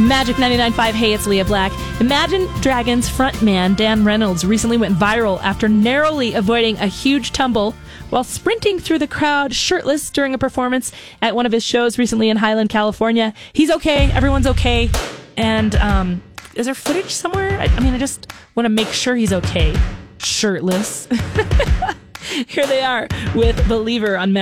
Magic 99.5, hey, it's Leah Black. Imagine Dragons frontman Dan Reynolds recently went viral after narrowly avoiding a huge tumble while sprinting through the crowd shirtless during a performance at one of his shows recently in Highland, California. He's okay. Everyone's okay. And is there footage somewhere? I just want to make sure he's okay. Shirtless. Here they are with Believer on Magic.